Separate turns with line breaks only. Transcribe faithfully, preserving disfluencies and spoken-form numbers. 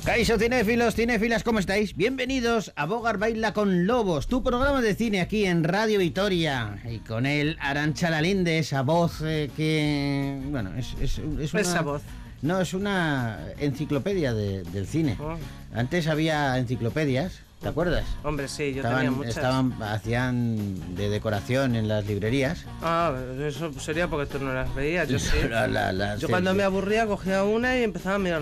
Kaixo cinéfilos, cinéfilas, ¿cómo estáis? Bienvenidos a Bogar Baila con Lobos, tu programa de cine aquí en Radio Vitoria. Y con él, Arantxa Lalinde, esa voz eh, que... Bueno, es, es, es una...
Esa voz.
No, es una enciclopedia de, del cine.
Oh.
Antes había enciclopedias, ¿te acuerdas?
Hombre, sí, yo
estaban,
tenía muchas.
Estaban, hacían de decoración en las librerías.
Ah, eso sería porque tú no las veías, yo sí.
La- la- la-
Yo
sí,
cuando
sí.
me aburría cogía una y empezaba a mirar